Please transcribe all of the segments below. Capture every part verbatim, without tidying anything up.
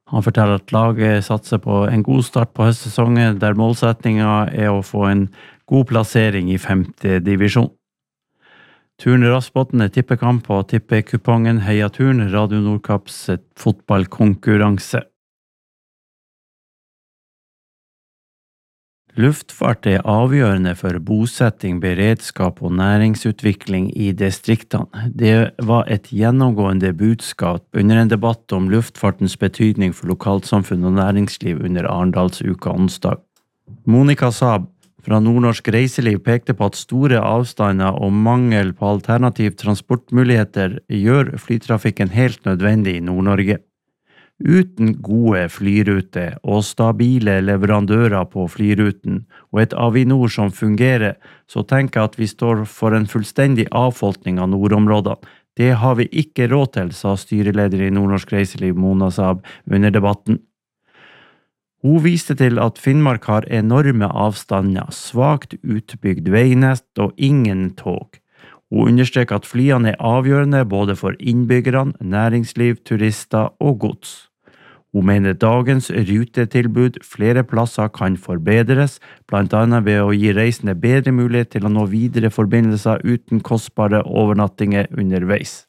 Han forteller at laget satser på en god start på høstsesongen, der målsetningen er å få en god plassering i femte divisjon. Turn Rassbotn er tippekamp på tippekupongen Heia Turn, Radio Nordkaps fotballkonkurranse. Luftfart er avgjørende for bosetting, beredskap og næringsutvikling i distriktene. Det var et gjennomgående budskap under en debatt om luftfartens betydning for lokalsamfunn og næringsliv under Arendalsuka onsdag. Monica Saab fra Nordnorsk Reiseliv pekte på at store avstander og mangel på alternativ transportmuligheter gjør flytrafikken helt nødvendig i Nord-Norge. Uten gode flyruter og stabile leverandører på flyruten og et Avinor som fungerer, så tenker jeg at vi står for en fullstendig avfolkning av nordområdene. Det har vi ikke råd til, sa styreleder i Nordnorsk Reiseliv Mona Saab under debatten. Hun viste til at Finnmark har enorme avstander, svagt utbygd veinett og ingen tog. Hun understreker at flyene er avgjørende både for innbyggerne, næringsliv, turister og gods. Hun mener dagens rutetilbud flere plasser kan forbedres, blant annet ved å gi reisende bedre mulighet til å nå videre forbindelser uten kostbare overnattinger underveis.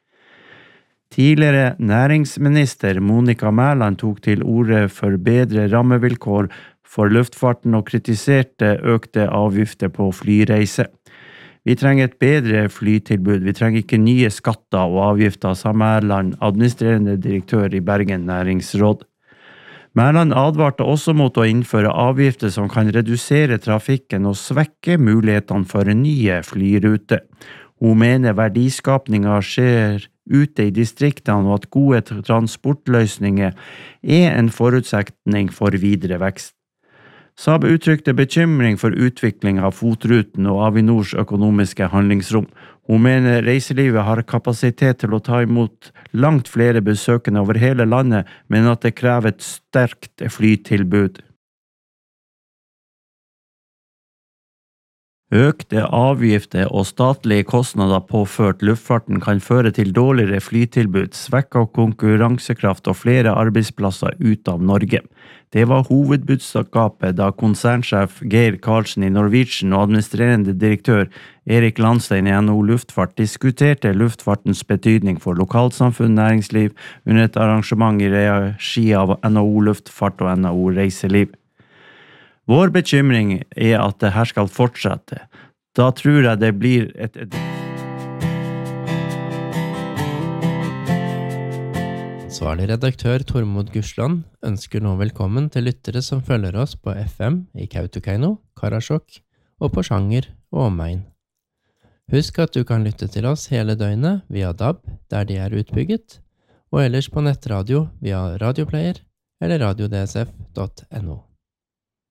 Tidligere næringsminister Monica Mæland tok til orde for bedre rammevilkår for luftfarten og kritiserte økte avgifter på flyreise. Vi trenger et bedre flytilbud, vi trenger ikke nye skatter og avgifter, sa Mæland, administrerende direktør i Bergen Næringsråd. Mæland advarte også mot å innføre avgifter som kan redusere trafikken og svekke mulighetene for nye flyruter. Hun mener verdiskapningen skjer ute i distriktene og at gode transportløsninger er en forutsetning for videre vekst. Saab uttrykte bekymring for utvikling av FOT-ruten og Avinors økonomiske handlingsrom. Hun mener reiselivet har kapasitet til å ta imot langt flere besøkende over hele landet, men at det krever et sterkt flytilbud. Økte avgifter og statlige kostnader påført luftfarten kan føre til dårligere flytilbud, svekket konkurransekraft og flere arbeidsplasser ut av Norge. Det var hovedbudskapet da konsernsjef Geir Karlsen i Norwegian og administrerende direktør Erik Landstein i N H O Luftfart diskuterte luftfartens betydning for lokalsamfunn, næringsliv under et arrangement i regi av N H O Luftfart og N H O Reiseliv. Vår bekymring er at det her skal fortsette. Da tror jeg det blir et... Ansvarlig redaktør Tormod Gursland ønsker nå velkommen til lyttere som følger oss på F M i Kautokeino, Karasjok og på Sjanger og omegn. Husk at du kan lytte til oss hele døgnet via D A B der de er utbygget, og ellers på nettradio via radioplayer eller radio d s f punktum n o.